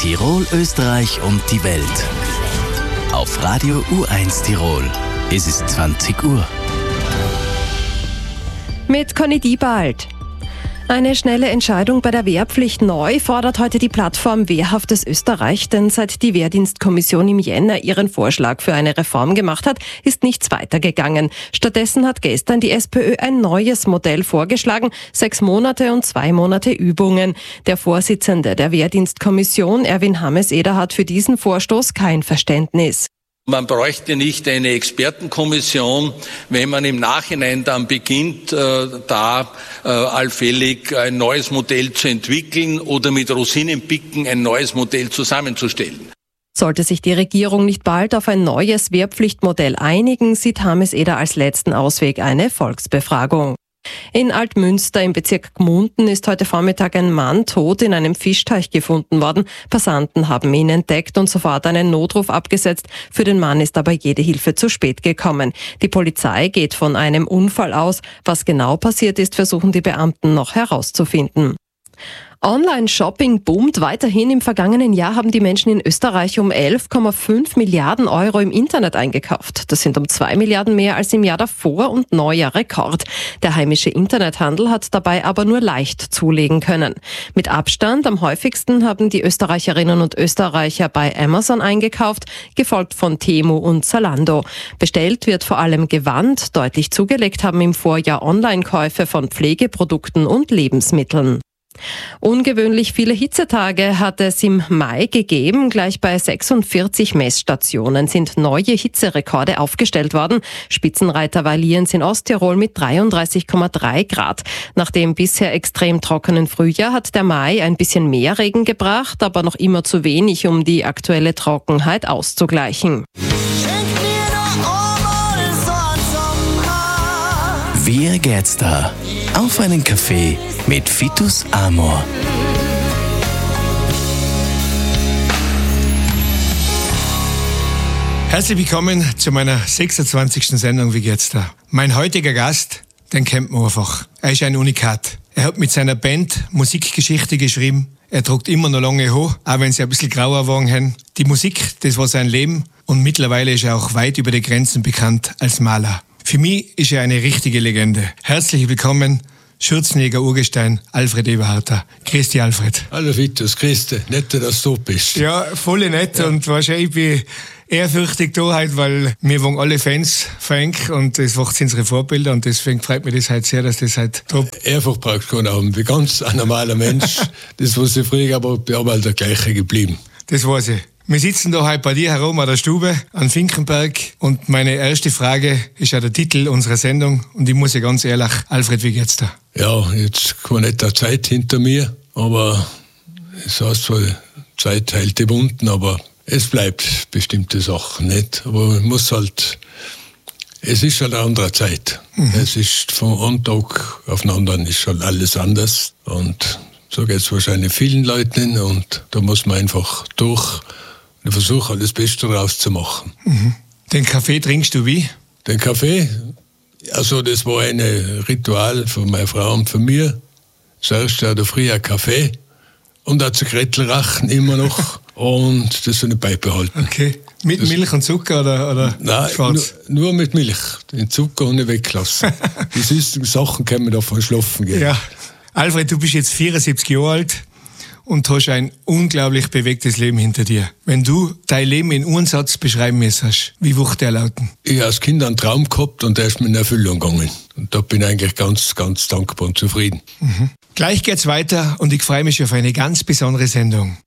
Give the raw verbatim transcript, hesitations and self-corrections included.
Tirol, Österreich und die Welt. Auf Radio U eins Tirol. Es ist zwanzig Uhr. Mit Conny Diebald. Eine schnelle Entscheidung bei der Wehrpflicht neu fordert heute die Plattform Wehrhaftes Österreich, denn seit die Wehrdienstkommission im Jänner ihren Vorschlag für eine Reform gemacht hat, ist nichts weitergegangen. Stattdessen hat gestern die SPÖ ein neues Modell vorgeschlagen, sechs Monate und zwei Monate Übungen. Der Vorsitzende der Wehrdienstkommission, Erwin Hammes-Eder, hat für diesen Vorstoß kein Verständnis. Man bräuchte nicht eine Expertenkommission, wenn man im Nachhinein dann beginnt, äh, da äh, allfällig ein neues Modell zu entwickeln oder mit Rosinenpicken ein neues Modell zusammenzustellen. Sollte sich die Regierung nicht bald auf ein neues Wehrpflichtmodell einigen, sieht Hammes-Eder als letzten Ausweg eine Volksbefragung. In Altmünster im Bezirk Gmunden ist heute Vormittag ein Mann tot in einem Fischteich gefunden worden. Passanten haben ihn entdeckt und sofort einen Notruf abgesetzt. Für den Mann ist aber jede Hilfe zu spät gekommen. Die Polizei geht von einem Unfall aus. Was genau passiert ist, versuchen die Beamten noch herauszufinden. Online-Shopping boomt weiterhin. Im vergangenen Jahr haben die Menschen in Österreich um elf Komma fünf Milliarden Euro im Internet eingekauft. Das sind um zwei Milliarden mehr als im Jahr davor und neuer Rekord. Der heimische Internethandel hat dabei aber nur leicht zulegen können. Mit Abstand am häufigsten haben die Österreicherinnen und Österreicher bei Amazon eingekauft, gefolgt von Temu und Zalando. Bestellt wird vor allem Gewand. Deutlich zugelegt haben im Vorjahr Online-Käufe von Pflegeprodukten und Lebensmitteln. Ungewöhnlich viele Hitzetage hat es im Mai gegeben. Gleich bei sechsundvierzig Messstationen sind neue Hitzerekorde aufgestellt worden. Spitzenreiter war Lienz in Osttirol mit dreiunddreißig Komma drei Grad. Nach dem bisher extrem trockenen Frühjahr hat der Mai ein bisschen mehr Regen gebracht, aber noch immer zu wenig, um die aktuelle Trockenheit auszugleichen. Wie geht's da? Auf einen Kaffee mit Vitus Amor. Herzlich willkommen zu meiner sechsundzwanzigsten Sendung Wie geht's da? Mein heutiger Gast, den kennt man einfach. Er ist ein Unikat. Er hat mit seiner Band Musikgeschichte geschrieben. Er trägt immer noch lange Haar, auch wenn sie ein bisschen grauer geworden haben. Die Musik, das war sein Leben und mittlerweile ist er auch weit über die Grenzen bekannt als Maler. Für mich ist er eine richtige Legende. Herzlich willkommen, Schürzenjäger Urgestein, Alfred Eberharter. Grüß dich, Alfred. Hallo Vitus, grüß dich. Nett, dass du bist. Ja, voll nett, ja. Und wahrscheinlich bin ich ehrfürchtig da heute, weil wir waren alle Fans von Enk und das macht unsere Vorbilder und deswegen freut mich das heute sehr, dass das heute top. Ehrfurcht brauchst du keinen haben, wie ganz ein normaler Mensch. Das war sie früher, aber ich bin aber halt der gleiche geblieben. Das weiß ich. Wir sitzen da heute bei dir herum an der Stube, an Finkenberg und meine erste Frage ist ja der Titel unserer Sendung und ich muss ja ganz ehrlich, Alfred, wie geht's da? Ja, jetzt kommt nicht der Zeit hinter mir, aber es heißt zwar, Zeit heilt die Wunden, aber es bleibt bestimmte Sachen nicht. Aber man muss halt, es ist halt eine andere Zeit. Mhm. Es ist von einem Tag auf den anderen ist halt alles anders und so geht es wahrscheinlich vielen Leuten und da muss man einfach durch. Ich versuche halt das Beste daraus zu machen. Mhm. Den Kaffee trinkst du wie? Den Kaffee? Also das war ein Ritual von meiner Frau und von mir. Zuerst hat er früher Kaffee und auch Zigarettenrachen immer noch und das habe ich beibehalten. Okay. Mit das Milch und Zucker oder, oder nein, schwarz? Nur, nur mit Milch. Den Zucker habe ich weggelassen. Die süßen Sachen können wir davon schlafen gehen. Ja. Alfred, du bist jetzt vierundsiebzig Jahre alt und hast ein unglaublich bewegtes Leben hinter dir. Wenn du dein Leben in einen Satz beschreiben müsstest, wie wird der lauten? Ich habe als Kind einen Traum gehabt und der ist mir in Erfüllung gegangen. Und da bin ich eigentlich ganz, ganz dankbar und zufrieden. Mhm. Gleich geht's weiter und ich freue mich auf eine ganz besondere Sendung.